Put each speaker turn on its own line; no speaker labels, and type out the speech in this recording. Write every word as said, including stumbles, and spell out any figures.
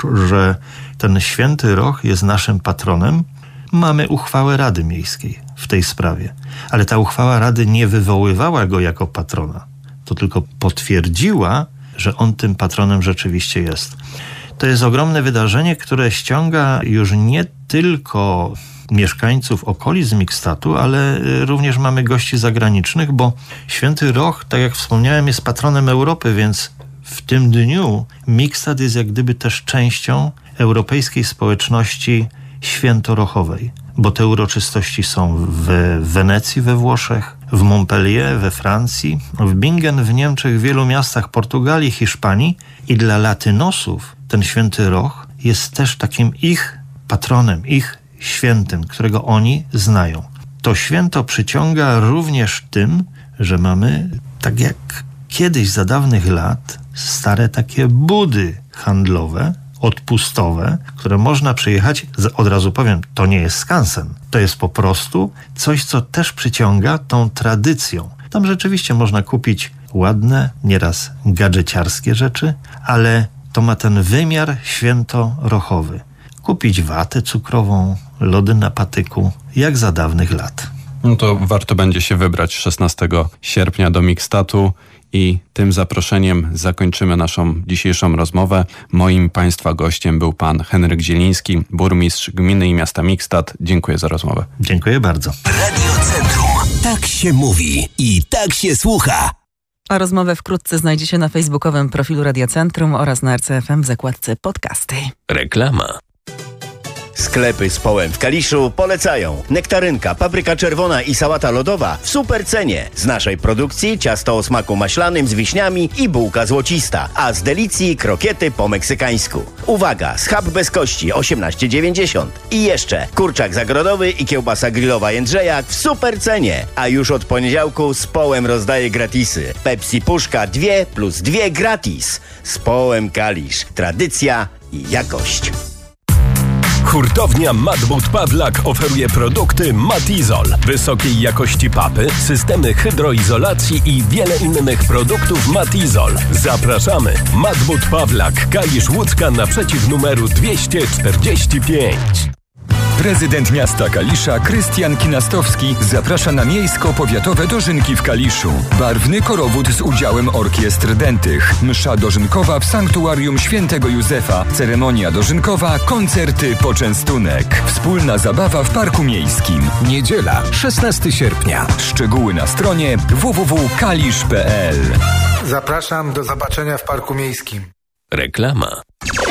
że ten Święty Roch jest naszym patronem. Mamy uchwałę Rady Miejskiej w tej sprawie, ale ta uchwała Rady nie wywoływała go jako patrona. To tylko potwierdziła, że on tym patronem rzeczywiście jest. To jest ogromne wydarzenie, które ściąga już nie tylko mieszkańców okolic Mikstatu, ale również mamy gości zagranicznych, bo Święty Roch, tak jak wspomniałem, jest patronem Europy, więc w tym dniu Mikstat jest jak gdyby też częścią europejskiej społeczności świętorochowej, bo te uroczystości są w Wenecji we Włoszech, w Montpellier we Francji, w Bingen w Niemczech, w wielu miastach Portugalii, Hiszpanii i dla latynosów ten Święty Roch jest też takim ich patronem, ich świętym, którego oni znają. To święto przyciąga również tym, że mamy, tak jak kiedyś za dawnych lat, stare takie budy handlowe, odpustowe, które można przyjechać, od razu powiem, to nie jest skansen. To jest po prostu coś, co też przyciąga tą tradycją. Tam rzeczywiście można kupić ładne, nieraz gadżeciarskie rzeczy, ale to ma ten wymiar świętorochowy. Kupić watę cukrową, lody na patyku, jak za dawnych lat.
No to warto będzie się wybrać szesnastego sierpnia do Mikstatu i tym zaproszeniem zakończymy naszą dzisiejszą rozmowę. Moim Państwa gościem był pan Henryk Zieliński, burmistrz gminy i miasta Mikstat. Dziękuję za rozmowę.
Dziękuję bardzo.
Radio Centrum. Tak się mówi i tak się słucha.
A rozmowę wkrótce znajdziecie na facebookowym profilu Radia Centrum oraz na R C F M w zakładce podcasty.
Reklama. Sklepy z Połem w Kaliszu polecają. Nektarynka, papryka czerwona i sałata lodowa w super cenie. Z naszej produkcji ciasto o smaku maślanym z wiśniami i bułka złocista, a z Delicji krokiety po meksykańsku. Uwaga, schab bez kości osiemnaście dziewięćdziesiąt. I jeszcze kurczak zagrodowy i kiełbasa grillowa Jędrzeja w super cenie. A już od poniedziałku z Połem rozdaje gratisy. Pepsi Puszka dwie plus dwie gratis. Z Połem Kalisz. Tradycja i jakość.
Hurtownia Madbut Pawlak oferuje produkty Matizol, wysokiej jakości papy, systemy hydroizolacji i wiele innych produktów Matizol. Zapraszamy! Madbut Pawlak, Kalisz Łódzka naprzeciw numeru dwieście czterdzieści pięć.
Prezydent miasta Kalisza Krystian Kinastowski zaprasza na miejsko-powiatowe dożynki w Kaliszu. Barwny korowód z udziałem orkiestr dętych. Msza dożynkowa w sanktuarium Świętego Józefa. Ceremonia dożynkowa, koncerty, poczęstunek. Wspólna zabawa w parku miejskim. Niedziela, szesnastego sierpnia. Szczegóły na stronie w w w kropka kalisz kropka p l.
Zapraszam do zobaczenia w parku miejskim.
Reklama.